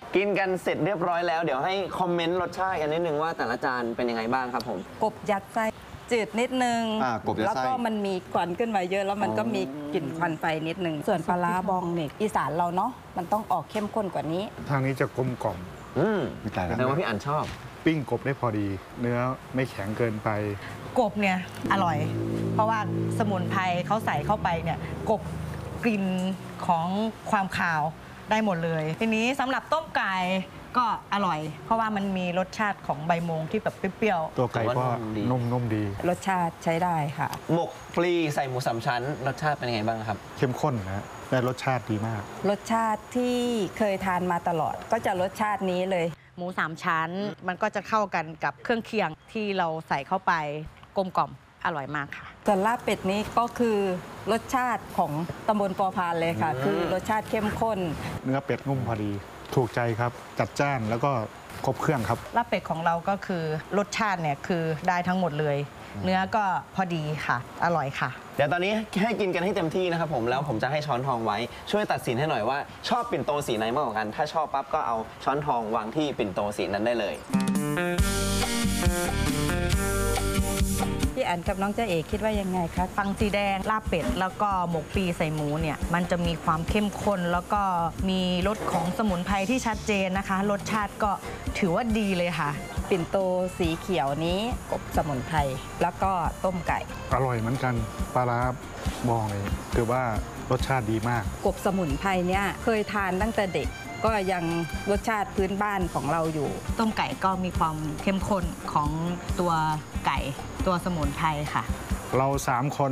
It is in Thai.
กินกันเสร็จเรียบร้อยแล้วเดี๋ยวให้คอมเมนต์รสชาติกันนิดนึงว่าแต่ละจานเป็นยังไงบ้างครับผมกบยัดไส้จืดนิดนึงกบยัดไส้แล้วก็มันมีควันขึ้นมาเยอะแล้วมันก็มีกลิ่นควันไฟนิดนึงส่วนปลาร้าบองเนี่ยอีสานเราเนาะมันต้องออกเข้มข้นกว่านี้ทางนี้จะกลมกล่อมไม่ตายแล้วแปลว่าพี่อั๋นชอบปิ้งกบได้พอดี เนื้อไม่แข็งเกินไปกบเนี่ยอร่อย เพราะว่าสมุนไพรเขาใส่เข้าไปเนี่ยกบกลิ่นของความคาวได้หมดเลย ทีนี้สำหรับต้มไก่ก็อร่อย เพราะว่ามันมีรสชาติของใบมงที่แบบเปรี้ยวตัวไก่ก็แต่ว่านุ่มดีนุ่มดีรสชาติใช้ได้ค่ะหมกปลีใส่หมูสามชั้นรสชาติเป็นยังไงบ้างครับเข้มข้นนะได้รสชาติดีมากรสชาติที่เคยทานมาตลอดก็จะรสชาตินี้เลยๆหมูสามชั้น มันก็จะเข้ากันกับเครื่องเคียงที่เราใส่เข้าไปกลมกล่อมอร่อยมากค่ะส่วนลาบเป็ดนี้ก็คือรสชาติของตำบลปอพานเลยค่ะ คือรสชาติเข้มข้นเนื้อเป็ดนุ่มพอดี ถูกใจครับจัดจ้านแล้วก็ครบเครื่องครับลาบเป็ดของเราก็คือรสชาติเนี่ยคือได้ทั้งหมดเลย เนื้อก็พอดีค่ะ อร่อยค่ะเดี๋ยวตอนนี้ให้กินกันให้เต็มที่นะครับผมแล้วผมจะให้ช้อนทองไว้ช่วยตัดสินให้หน่อยว่าชอบปิ่นโตสีไหนมากกว่ากัน ถ้าชอบปั๊บก็เอาช้อนทองวางที่ปิ่นโตสีนั้นได้เลยพี่อันกับน้องเจ้าเอกคิดว่ายังไงคะฟังสีแดงลาบเป็ดแล้วก็หมกปีใส่หมูเนี่ยมันจะมีความเข้มข้นแล้วก็มีรสของสมุนไพรที่ชัดเจนนะคะ รสชาติก็ถือว่าดีเลยค่ะปิ่นโตสีเขียวนี้กบสมุนไพรแล้วก็ต้มไก่อร่อยเหมือนกันปลาร้าบองเลยคือว่ารสชาติดีมากกบสมุนไพรเนี่ยเคยทานตั้งแต่เด็ก ก็ยังรสชาติพื้นบ้านของเราอยู่ต้มไก่ก็มีความเข้มข้นของตัวไก่ตัวสมุนไพรค่ะเรา3 คน